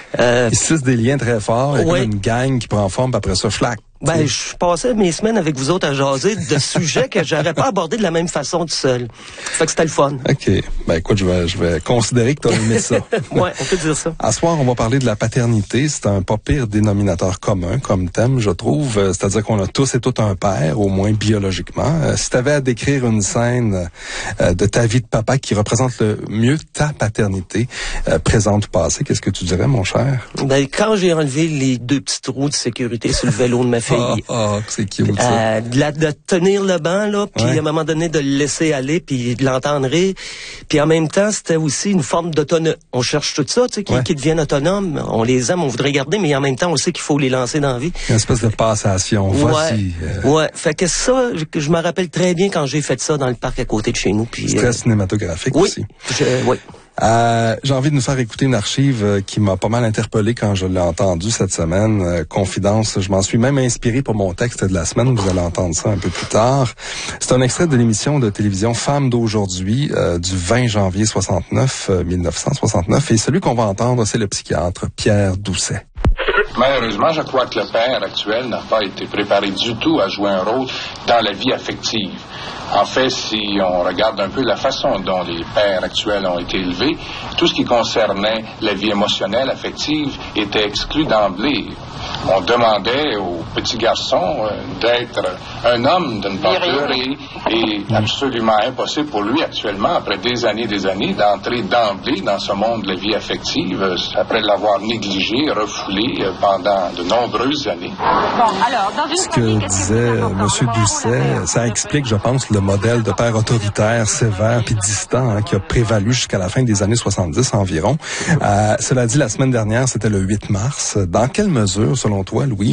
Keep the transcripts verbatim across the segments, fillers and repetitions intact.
Euh, Ils tissent des liens très forts, il y a ouais. une gang qui prend forme, puis après ça, flac. Ben, je passais mes semaines avec vous autres à jaser de sujets que j'aurais pas abordés de la même façon tout seul. Fait que c'était le fun. OK. Ben, écoute, je vais, je vais considérer que tu as aimé ça. Ouais, on peut dire ça. À ce soir, on va parler de la paternité. C'est un pas pire dénominateur commun comme thème, je trouve. Euh, C'est-à-dire qu'on a tous et toutes un père, au moins biologiquement. Euh, si tu avais à décrire une scène euh, de ta vie de papa qui représente le mieux ta paternité, euh, présente ou passée, qu'est-ce que tu dirais, mon cher? Ben, quand j'ai enlevé les deux petites roues de sécurité sur le vélo de ma fille. Ah, ah, c'est cute, ça. Euh, de, la, de tenir le banc, là, puis Ouais. à un moment donné, de le laisser aller, puis de l'entendre rire. Puis en même temps, c'était aussi une forme d'autonomie. On cherche tout ça, tu sais, qui, Ouais. qui deviennent autonomes. On les aime, on voudrait garder, mais en même temps, on sait qu'il faut les lancer dans la vie. Une espèce de passation. Voici. Ouais, Euh, ouais. Fait que ça, je, je me rappelle très bien quand j'ai fait ça dans le parc à côté de chez nous. Puis, c'est très euh, cinématographique oui, aussi. je, oui. Euh, j'ai envie de nous faire écouter une archive euh, qui m'a pas mal interpellé quand je l'ai entendue cette semaine. Euh, confidence, je m'en suis même inspiré pour mon texte de la semaine. Vous allez entendre ça un peu plus tard. C'est un extrait de l'émission de télévision Femmes d'aujourd'hui euh, du vingt janvier soixante-neuf, euh, mille neuf cent soixante-neuf. Et celui qu'on va entendre, c'est le psychiatre Pierre Doucet. Malheureusement, je crois que le père actuel n'a pas été préparé du tout à jouer un rôle dans la vie affective. En fait, si on regarde un peu la façon dont les pères actuels ont été élevés, tout ce qui concernait la vie émotionnelle, affective, était exclu d'emblée. On demandait aux petits garçons euh, d'être un homme, de ne pas pleurer, et absolument impossible pour lui actuellement, après des années et des années, d'entrer d'emblée dans ce monde de la vie affective, euh, après l'avoir négligé, refoulé euh, pendant de nombreuses années. Bon, alors, dans une Ce que disait Monsieur Doucet, ça explique, je pense, le modèle de père autoritaire, sévère puis distant hein, qui a prévalu jusqu'à la fin des années soixante-dix environ. Euh, cela dit, la semaine dernière, c'était le huit mars. Dans quelle mesure, selon toi, Louis,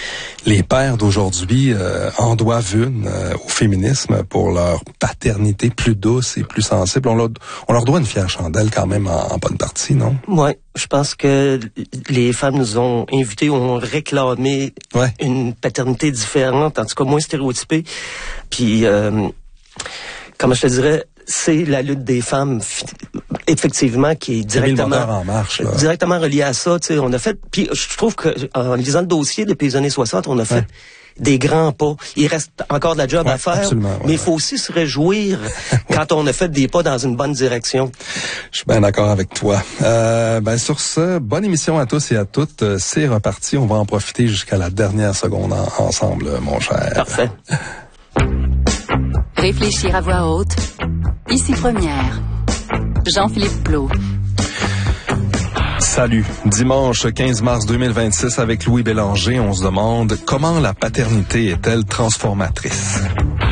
les pères d'aujourd'hui euh, en doivent une euh, au féminisme pour leur paternité plus douce et plus sensible? On leur, on leur doit une fière chandelle quand même en, en bonne partie, non? Ouais, je pense que les femmes nous ont invités, ont réclamé Ouais. une paternité différente, en tout cas moins stéréotypée. Puis, euh, comment je te dirais, c'est la lutte des femmes, effectivement, qui est directement en marche, là. directement reliée à ça. Tu sais, on a fait. Puis, je trouve que en lisant le dossier depuis les années soixante, on a fait. Ouais. Des grands pas. Il reste encore de la job ouais, à faire, ouais, mais il faut aussi se réjouir quand on a fait des pas dans une bonne direction. Je suis bien d'accord avec toi. Euh, ben sur ce, bonne émission à tous et à toutes. C'est reparti. On va en profiter jusqu'à la dernière seconde en, ensemble, mon cher. Parfait. Réfléchir à voix haute. Ici Première. Jean-Philippe Plot. Salut. Dimanche quinze mars deux mille vingt-six avec Louis Bélanger, on se demande comment la paternité est-elle transformatrice?